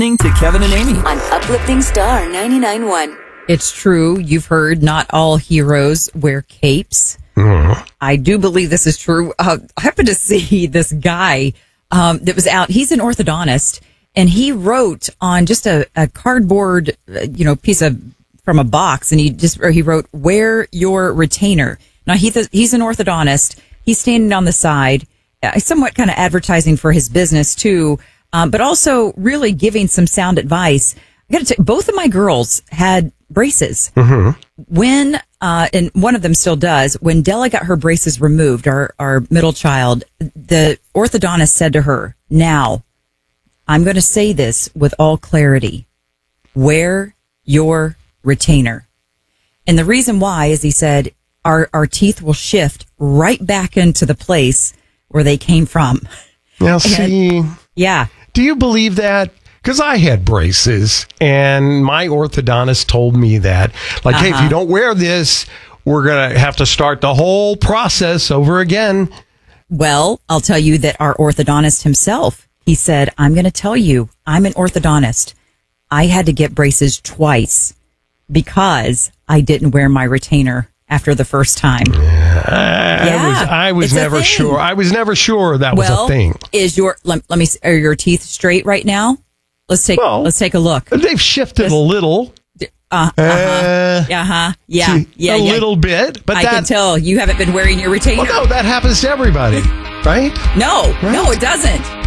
Listening to Kevin and Amy on Uplifting Star 99.1. It's true. You've heard not all heroes wear capes. I do believe this is true. I happened to see this guy that was out. He's an orthodontist, and he wrote on just a cardboard, piece of from a box, and he wrote, "Wear your retainer." Now he's an orthodontist. He's standing on the side, somewhat kind of advertising for his business too, but also really giving some sound advice. I got to tell you, both of my girls had braces. When, and one of them still does, when Della got her braces removed, our middle child, the orthodontist said to her, "Now, I'm going to say this with all clarity. Wear your retainer." And the reason why is, he said, our teeth will shift right back into the place where they came from. Now, see, yeah. Do you believe that? Because I had braces, and my orthodontist told me that, like, hey, if you don't wear this, we're going to have to start the whole process over again. Well, I'll tell you that our orthodontist himself, he said, "I'm going to tell you, I'm an orthodontist. I had to get braces twice because I didn't wear my retainer after the first time." I was never sure. I was never sure that was a thing. Are your teeth straight right now? Let's take a look. They've shifted a little. Yeah. A little bit, but I can tell you haven't been wearing your retainer. Well, no, that happens to everybody, right? No, it doesn't.